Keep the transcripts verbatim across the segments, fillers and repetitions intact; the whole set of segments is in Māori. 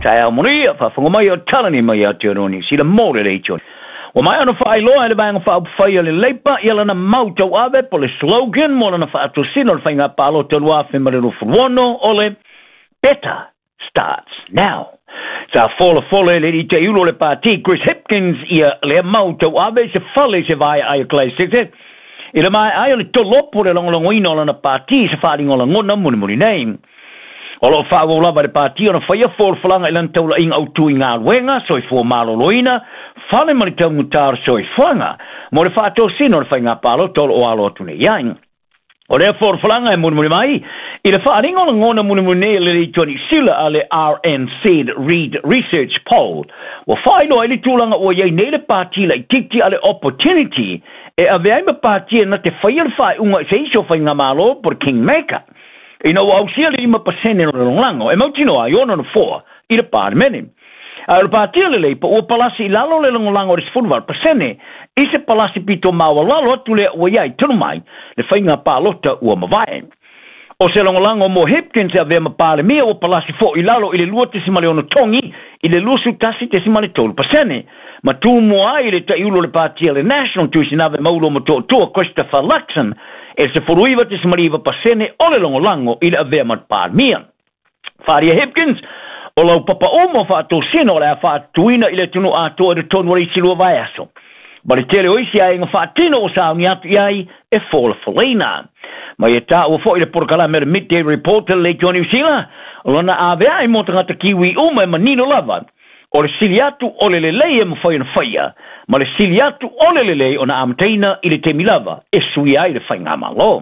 Saya Maria fa fungomai o talani mai atironi sila mole le chon. O mai ana fa ilo ele bang fa fa ile lepa ile na mauto ave pole slogan mo na fa to sino fa nga palo to wa fe marino fuono ole better starts now. Sa fola fola le ite ulo le parti Chris Hipkins ia le mauto ave se fale se vai ai classic. Ile mai ai le to lopo le long long ino na parti se fa dingo ngona mun mun name. Olo fa wo lava de parti ona fa ia for flanga ilan tau ing au tu inga wenga so fo malo loina fale mali tau mutar so flanga mo le fa to sino fa inga palo tol o alo tu ne yang o le for flanga e mun mun mai ile fa ringo ngona mun mun ne le toni sila ale R N C Read Research Poll wo fa ino ile tu langa o ye ne le parti like tikti ale opportunity e ave ai parti na te fa ia fa unga se so fa inga malo por kingmaker. You know, au sia lima percent no lango. E mautino ai ono no four i le parlemene. A le partile le po o palasi lalo le lango le sfurval percent i se palasi pito mawa lalo tu le o yai tunu mai le fainga pa lota ua mavae. O se lango mo Hipkins ave ma parlemia o palasi fo i lalo i le lua te simale ono tongi i le lusu tasi te simale tolu percent. Ma tu mo ai le ta iulo le partile national tu sinave maulo mo to to Christopher Luxon e se furuiva te smariva pasene o le longo lango i le avea mat parmia. Faria Hipkins, o lau papa omo fa ato sino le a fa atuina i le tunu ato e le tonu wale silua vai aso. Ma le tele oisi ai nga fa atino o sauni atu iai e fola falena. Ma e ta ua fo i le porkala me le midday reporter le Johnny Usila, o lana avea i mota ngata kiwi uma e manino lava. O le siliatu o le lelei e mawhai na whaia, ma le siliatu o le lelei o na amteina i le temilava, e sui ai le whai ngā malo.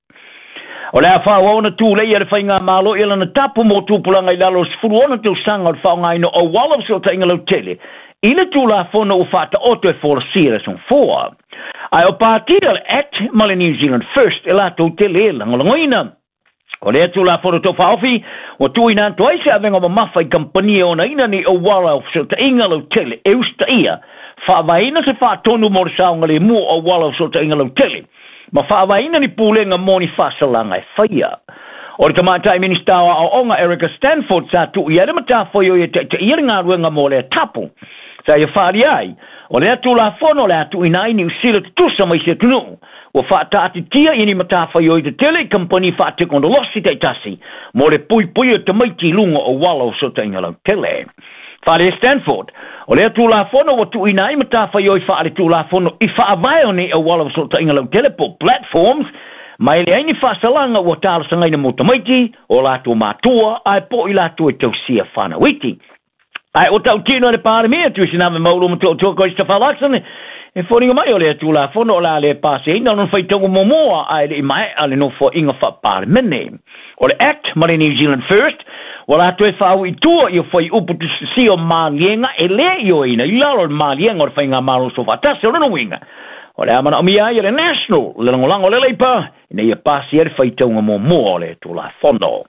O le a whaua ona tū lei e le whai ngā malo, i lana tapu mo tūpulanga i lalo sifuru ona te usanga o le whao ngaino o wala so ta inga lau tele, i le tū la whono o whata oto e fōra sira son fōa. Ai o pātira le act ma le New Zealand First, e la tō tele e langolangoina. O le atu la foro to faofi, o tu ina to aise avenga ma mafai kampania ona ina ni o wala o so ta inga lau tele, e usta ia, whaavaina se wha tonu mo saunga le mu o wala o so ta inga lau tele, ma whaavaina ni pūlenga mo ni whasalanga e whaia. O le tamatai ministawa o onga Erica Stanford sa tu ia le mata whaio e te te iringa ruenga mo le tapu, sa ia whaari ai, o le atu la fono le atu ina ini usila tutusa mai se tunu, o whaata ati tia ini matawhai o i te tele company whaate kondo losi te tasi, mo le pui pui o te maiti lunga o wala o so te inga lau tele. Whaare Stanford, o le atu la fono o tu ina i matawhai o i whaare tu la fono i whaavai o ne o wala o so te inga lau tele po platforms, mai le aini whaasalanga o tāla sangaina mo te maiti, o lātua mātua, ai po i lātua e tau sia whanawiti. Ai o tau tino le pāre mea tu sinave maulo mo tō tō Christopher Luxon, e fōringa mai o le atu la fono o la le pase ina non fai tongu momoa ai le mai ale no fo inga fa pāre mene. O le act ma le New Zealand First, o la tu e whau i tua i o fai upu tu si o mālienga e le i o ina, i lalo le mālienga o le whainga mālo so whatase o rano winga. O le amana o mia i le national, le langolango le leipa, ina i a pase e le fai tongu momoa o le tu la fono.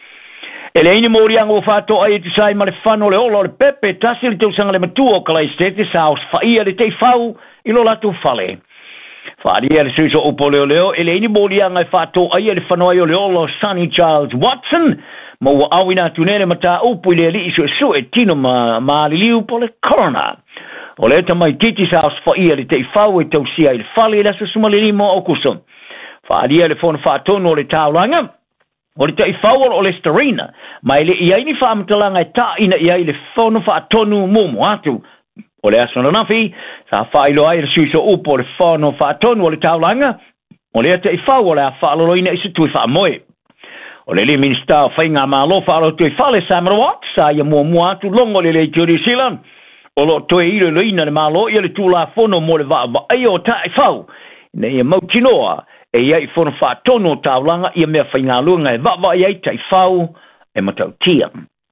E le ini mori anga o whato ai tu sai ma le whano le olo le pepe tasi le tau sanga le matua o kalai stete sa os whaia le te whau i lo latu whale. Whaari e le suiso upo leo leo, e le ini mori anga e whato ai le whano ai o le olo Sonny Charles Watson, ma ua awina tunene mata upu i le li iso su e tino ma, ma li liu po le corona. O le tamai titi sa os whaia le te whau e tau sia i le whale e laso sumale limo o kuso. Whaari e le whono whatono o le taulanga, o le tai whawal o le starina, mai le iai ni whaamatalanga e ta ina iai le whono whaatonu mumu atu. O le asona nafi, sa whailo ai le suiso upo o le whono whaatonu o le taulanga, o le tai whawal a whaaloloina isi tui whaamoe. O le le minista o whainga malo whaalo tui whale Samarowat, sa ia mua mua atu longo le le New Zealand, o lo toe ilo loina le malo ia le tūla whono mo le vaa ai o tai whau, ne ia mautinoa, e iai whono whaatono taulanga ia mea whaingalunga e vava iai tai whau e matau tia.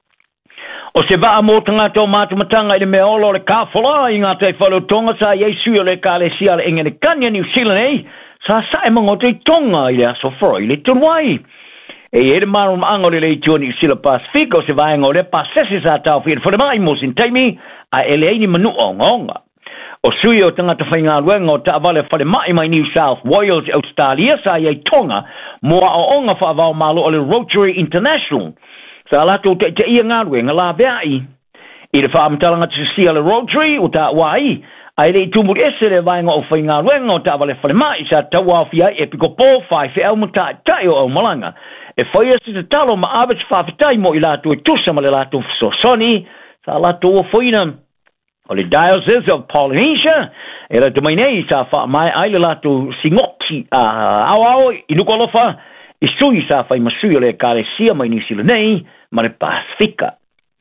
O se vaa mō tanga tau mātumatanga i le mea olo le kāwhala i ngā tai whalo tonga sa iai sui o le kāle sia le engene kanya New Zealand ei, sa sa e mangoto i tonga i le aso whoro i le turuai. E e le maro maango le le tua New Zealand Pacific o se vaenga o le pasese sa tau whir whare mai mo sin taimi a ele eini manu o ngonga. O sui o tangata whainga ruenga o ta avale whare mai mai New South Wales, Australia, sa iei tonga, moa o onga whaavao malo o le Rotary International. sa la to te te ia ngawe ngala vai i le fa amtalanga te sia le Rotary o ta wai ai le tumu ese le vai ngo fa ngawe ngo ta vale fa mai sa ta wa fia e piko po fa fe el muta tai o malanga e foi esse te talo ma abet fa fitai mo ila to tusa ma le la to so soni sa la to foi na o le Diocese of Polynesia e la domainei sa fa mai ai le la to singoki a au au inu kolofa i sui sa fa masui le kalesia mai ni sile nei ma le Pasifika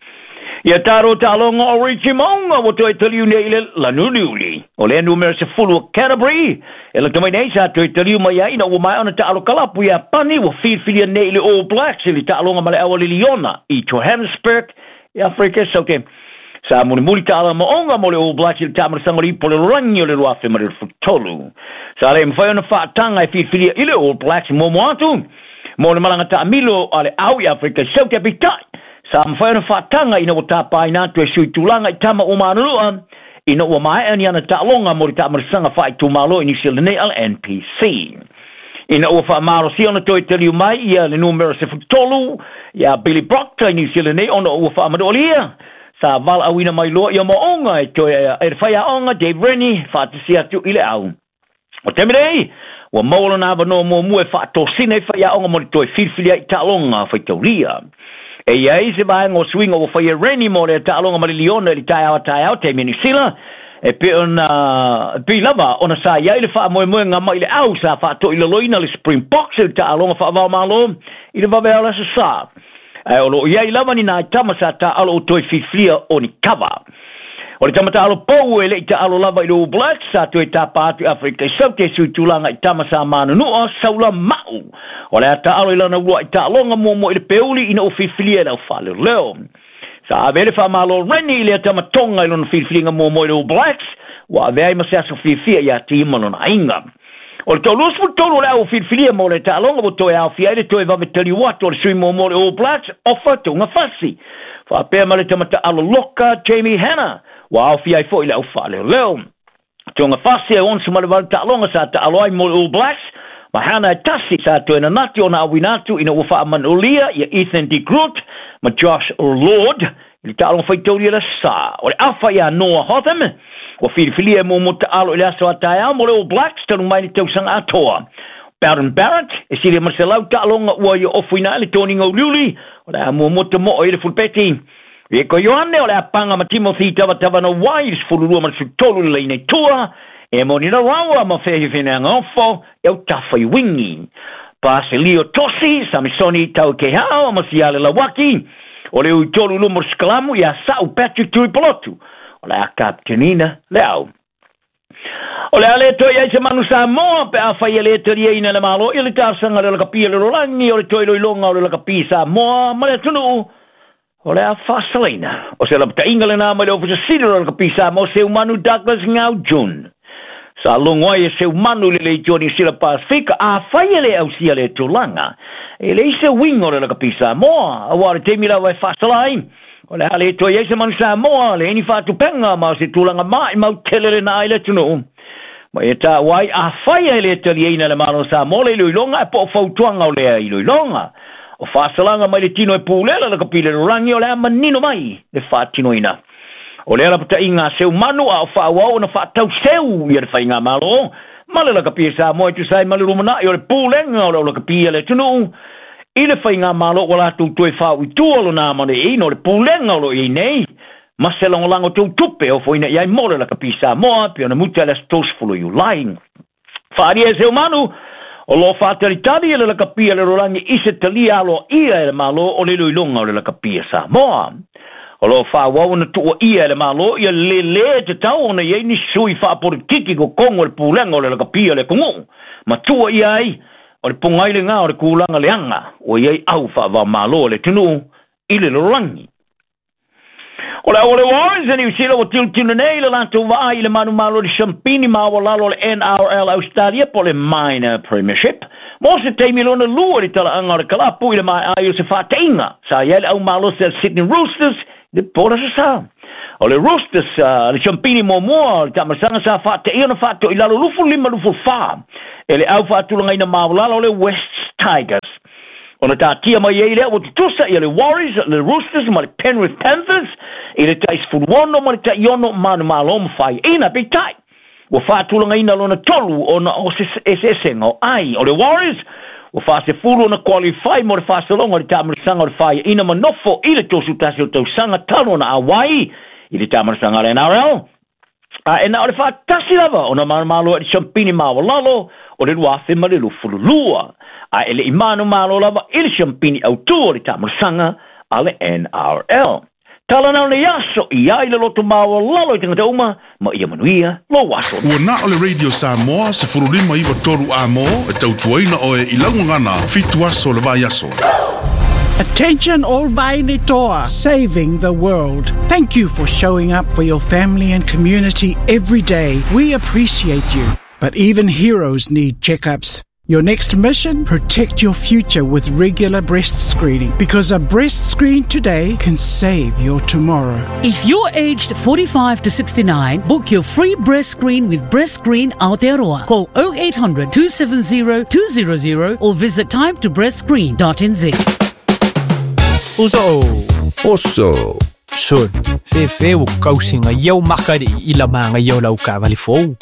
ia taro talonga o Richimonga o toi taliu nei le lanuniuli o le numero se fulu Canterbury e la domainei sa toi taliu mai ai na o mai ona talo kalapu ia pani o filfilia nei le All Blacks ili talonga ma le awa Liliona i Johannesburg i Afrika so ke sa muli muli tala maonga mo le All Blacks ili tamara sangori po le rangi o le ruafe ma le futolu sa le mwhai ona whaatanga e filfilia ili All Blacks mo moatu mo le malanga ta amilo ale au i Afrika so ke pitai sa mwhai ona whaatanga ina o tāpai nātu e sui tūlanga i tama o manurua ina o mai ani ana tālonga mo le tamara sanga whai tūmalo i nisila nei al N P C ina o whaamaro si ona toi taliu mai ia le numero se futolu ia Billy Proctor i nisila nei ona o whaamadolia sa val awina mai loa ia maonga e toi e whaia onga Dave Rennie whaatasi atu ile au o temirei wa maolo na vano mo mue whaatosine whaia onga mo le toi filfilia i tālonga whaitauria e ia se vai ngo swing o whaia Rennie mo le tālonga ma le Liona li tai awa tai au te minisila e pe ona pe lava ona sa ia le wha moe moe ngā mai le au sa whaato i le loina le Springboks le tālonga whaavao malo i le vavea sa sa e olo ia i lava ni nai tama sa ta alo o toi fiflia o ni kawa o le tamata alo pou e le i ta alo lava i le All Blacks sa toi ta pātu Afrika i sau te sui tūlanga i tama sa manunua saula mau o le ta alo i lana ua i ta alonga mo mo i le peuli ina o fiflia na o whale leo sa avele wha malo Rennie i le tamatonga i lona fiflia mo mo i le All Blacks wa avea i maseaso fiflia i a ti malona inga o le tolus fu tolu le au fiflia mo le ta alonga mo toi au fia i le toi vave tali watu o le sui mo mo le All Blacks ofa tunga fasi fa pēr ma le tamata alo loka Jamie Hanna wa au fia i fo i le au whale leo tunga fasi e onsu ma le vale ta alonga sa ta aloai mo le All Blacks ma hana e tasi sa tu ena nati o na awinatu ina ufa aman ulia ia Ethan de Groot ma Josh Lord ili ta alonga whaitauria le sa o le awha ia Noah Hotham o whiriwhilia mo mo ta alo ili aso ataya mo le All Blacks tanu mai ni tausanga atoa Baron Barrett e siri marselau ta alonga ua ia ofuina le Tony Ngauliuli o le mo mo ta mo o ili fulpeti e ko Ioane o le apanga ma Timothy tawa tawa na wais fulurua ma su tolu le nei tua e mo ni na rawa ma fehi fina ngofo e au tafa i wingi. Pa se Leo Tosi, Samisoni tau ke hao ma si ale la waki, o le uitolu lumor skalamu i a sau Patrick Tui Polotu, o le a kaptenina le au. O le ale toi ai se manu sa moa pe a fai ele te ria ina le malo, i le tāsanga le la kapia le rolangi, o le toi loilonga o le la kapia sa moa, ma le tunu, o le a fasalina, o se la pata inga le nā ma le ofisa sidro le kapia sa mo se umanu Douglas Ngau Jun. Sa longo e se umanu le le Johnny Sila Pasifika a fai le au sia le tulanga e le se wingo le ka pisa moa a wara te mila wai fasalai o le ale to ye se manu sa moa le ni fatu penga ma se tulanga mai mau telele na ile tunu ma e ta wai a fai le te ina le mano sa mo le longa e po fautuanga o le i longa o fasalanga mai le tino e pulela le ka pile rangi o le manino mai le fatino ina o le rapata inga seu manu a fa wa na fa tau seu ia fa inga malo male la kapia sa mo tu sai male rumana i o le pulenga o le kapia le tunu i le fa inga malo wala tu tu fa u tu o na mane i no le pulenga o i nei ma se longo lango tu tupe o foi na ia mo la kapia sa mo pe na muta le stos fulo you lying fa ria seu manu o lo fa teritari le la kapia le rolangi i se talia lo ia le malo o le loilonga o le la kapia sa mo o lo fa wa na tu ia le malo ia le le te tau ona ia ni sui fa por kiki ko kongo le pulenga o le kapia le kongo ma tu ia ai o le pongai le nga o le kulanga le anga o ia au fa va malo le tunu ile le rangi o le o le Warriors ni usila o til tinu nei le lanto va ile manu malo le champini ma o lalo le N R L Australia po le minor premiership mo se te milona lua le tala anga le kalapu ile mai ai se fa tenga sa ia au malo se Sydney Roosters de pora sa o le Roosters uh, le champini mo mo le tamasanga sa fa te ina fa to ila lufu lima lufu fa ele au fa tulanga ina maulala o le West Tigers Ona tatia mai e le o tusa i le Warriors, le Roosters, ma le Penrith Panthers, i le tais furuono, ma le ta iono manu malom fai. Ina bitai. Wa whātulanga ina lona tolu o na o se esengo. Ai, o le Warriors, wa wha se furu na qualify mo le whasalonga le tamarasanga o le whai. Ina manofo i le tosu tasi o tau sanga talo na Hawaii, i le tamarasanga le N R L. Uh, e na o le whaatasi lava o na malo e champini mawalalo o le luafe ma le lufululua. A ele imanu malo lava i le champini au tu o le tamarasanga a le N R L. Tala na le yaso i ai le loto mawalalo i tangata uma ma ia manuia lo waso. Ua na o le Radio Samoa se furulima iwa toru a mo e tau tuaina o e ilangu ngana fitu aso le vai aso. Attention all Baine Toa, saving the world. Thank you for showing up for your family and community every day. We appreciate you. But even heroes need checkups. Your next mission? Protect your future with regular breast screening, because a breast screen today can save your tomorrow. If you're aged forty-five to sixty-nine, book your free breast screen with Breast Screen Aotearoa. Call oh eight hundred, two seven zero, two zero zero or visit time to breast screen dot n z. Oso. Oso. Son, fe fe o kausinga iau makari i la manga iau lau ka vali fou.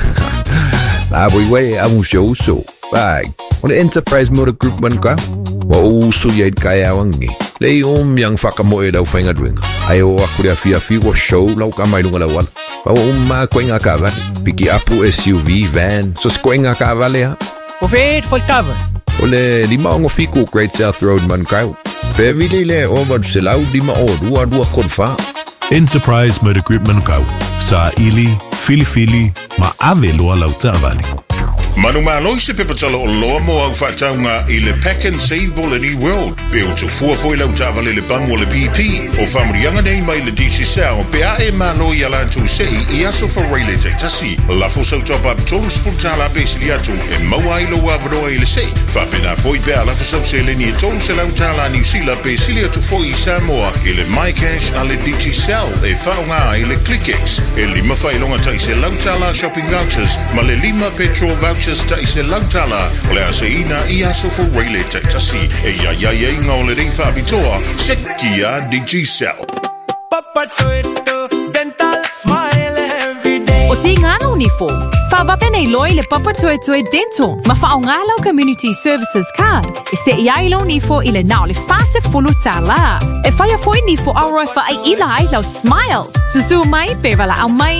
La boi wei a mu show so. Bag. On the Enterprise Motor Group man ka. Wa uso yai kaya wangi. Le om yang whakamoe lau whainga duenga. Ai o aku rea fia fi wa show lau ka mai lunga lau wala. Wa o ma koenga ka vale. Piki apu S U V, van. So koenga ka vale ha. O fet for cover. O le lima ongo fiku Great South Road man kau. Pe vile le o wadu se lau lima o dua dua kodfa. Enterprise Motor Group man kau. Sa ili, fili fili, ma ave loa lau tavali. Manu malo se pepatalo o loa mo au whataunga i le Pack and Save Ball at E-World. Pe o tu fua foi lau tavale le bango le B P. O whamurianga nei mai le D C Sao. Pe a e malo i alantu sei i aso whareile te tasi. Lafo sau top up tolus fultala pesili atu e maua ilo wavroa i le sei. Whapena foi pe a lafo sau se le ni e tolu se lau tala New Zealand pesili atu foi i Samoa. I le MyCash a le D C Sao. E whaunga i le ClickX. E lima whailonga tai se lau tala shopping vouchers. Ma le lima petrol vouchers. Ta ise lautala o le aseina i aso for Rayleigh te tasi e ia ia ia inga o le rei whabitoa seki a D G Cell. Papa Toito Dental Smile every day. O ti ngana unifo whawape nei loi le Papa Toito Dental ma whaongalau Community Services Card e se iai lau nifo i le nao le fase fulu tala e whaia foi nifo auroi wha ai ila ai lau Smile susu mai pe wala au mai